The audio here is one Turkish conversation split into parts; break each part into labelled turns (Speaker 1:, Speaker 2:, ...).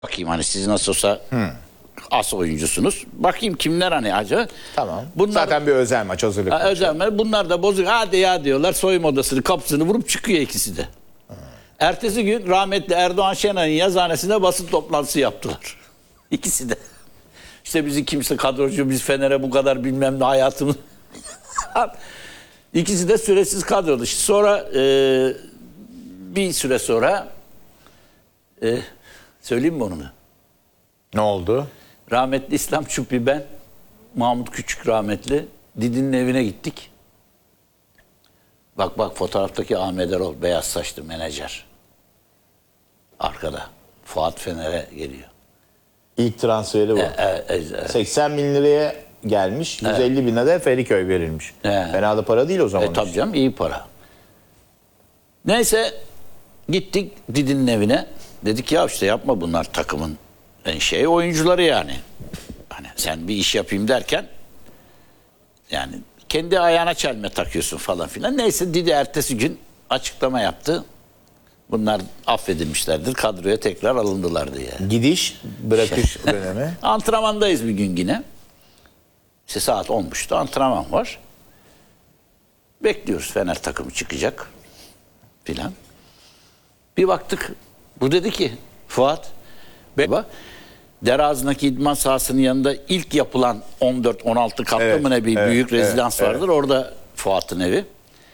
Speaker 1: Bakayım hani siz nasıl olsa as oyuncusunuz. Bakayım kimler hani acaba.
Speaker 2: Tamam.
Speaker 1: Bunlar,
Speaker 2: Zaten bir özel maç, hazırlık maçı.
Speaker 1: özel maç. Bunlar da bozuk. Hadi ya diyorlar. Soyunma odasını kapısını vurup çıkıyor ikisi de. Ertesi gün rahmetli Erdoğan Şenay'ın yazıhanesinde basın toplantısı yaptılar. İkisi de. İşte bizi kimse kadrocu, biz Fener'e bu kadar bilmem ne hayatımız. İkisi de süresiz kadro dışı. Sonra bir süre sonra söyleyeyim mi onu da?
Speaker 2: Ne oldu?
Speaker 1: Rahmetli İslam Çupi, ben, Mahmut Küçük rahmetli Didi'nin evine gittik. Bak fotoğraftaki Ahmet Erol, beyaz saçlı menajer. Arkada. Fuat Fener'e geliyor.
Speaker 2: İlk transferi bu. 80 bin liraya gelmiş. 150 bine de Feriköy verilmiş. Fena da para değil o zaman.
Speaker 1: Tabii canım, iyi para. Neyse gittik Didi'nin evine. Dedik ya işte yapma, bunlar takımın oyuncuları yani. Hani sen bir iş yapayım derken yani kendi ayağına çelme takıyorsun falan filan. Neyse Didi ertesi gün açıklama yaptı. Bunlar affedilmişlerdir, kadroya tekrar alındılar diye.
Speaker 2: Gidiş, bırakış dönemi.
Speaker 1: Antrenmandayız bir gün yine. İşte saat 10.30'da antrenman var. Bekliyoruz, Fener takımı çıkacak filan. Bir baktık, bu dedi ki Fuat, dere ağzındaki idman sahasının yanında ilk yapılan 14-16 katlı mı ne bir büyük rezidans vardır. Orada Fuat'ın evi.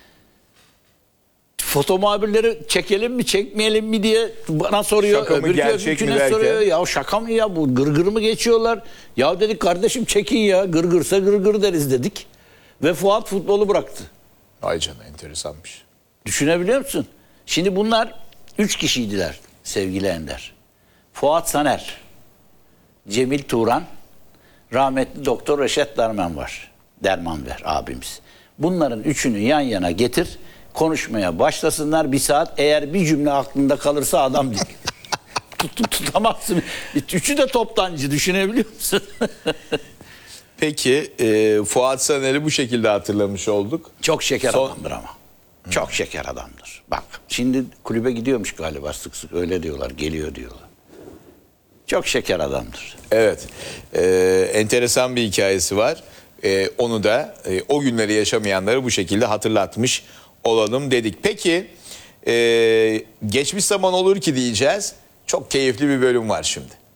Speaker 1: Foto muhabirleri çekelim mi çekmeyelim mi diye bana soruyor.
Speaker 2: Şaka mı, gerçek mi derken?
Speaker 1: Soruyor. Ya şaka mı ya, bu gırgır mı geçiyorlar? Ya dedik kardeşim çekin ya, gırgırsa gırgır deriz dedik. Ve Fuat futbolu bıraktı.
Speaker 2: Ay canım, enteresanmış.
Speaker 1: Düşünebiliyor musun? Şimdi bunlar 3 kişiydiler sevgili Ender. Fuat Saner, Cemil Turan, rahmetli Doktor Reşat Dermanver abimiz. Bunların üçünü yan yana getir, konuşmaya başlasınlar bir saat. Eğer bir cümle aklında kalırsa adam değil. Tutamazsın. Üçü de toptancı, düşünebiliyor musun?
Speaker 2: Peki Fuat Saner'i bu şekilde hatırlamış olduk.
Speaker 1: Çok şeker adamdır ama. Çok şeker adamdır. Bak şimdi kulübe gidiyormuş galiba, sık sık öyle diyorlar, geliyor diyorlar. Çok şeker adamdır.
Speaker 2: Evet. Enteresan bir hikayesi var. Onu da o günleri yaşamayanları bu şekilde hatırlatmış olalım dedik. Peki geçmiş zaman olur ki diyeceğiz. Çok keyifli bir bölüm var şimdi.